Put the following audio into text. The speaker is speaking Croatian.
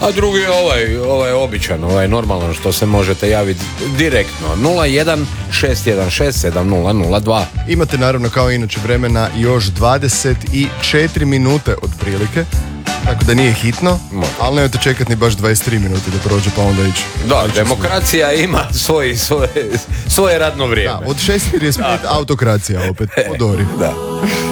A drugi je ovaj običan, ovaj normalan što se možete javiti direktno. 01 616 7002. Imate naravno kao inače vremena još 24 minute otprilike. Tako da nije hitno, ali nemojte čekati ni baš 23 minute da prođe pa onda ići. Da, demokracija ima svoje radno vrijeme. Da, od 6:35 autokracija opet, odori. Da.